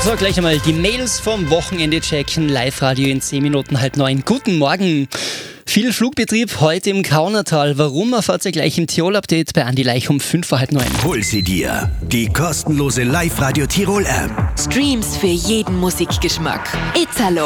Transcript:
So, gleich einmal die Mails vom Wochenende checken. Live-Radio in 10 Minuten, 8:30. Guten Morgen. Viel Flugbetrieb heute im Kaunertal. Warum, erfahrt ihr gleich im Tirol-Update bei Andi Leich um 8:55. Hol sie dir. Die kostenlose Live-Radio Tirol-App. Streams für jeden Musikgeschmack. Italo.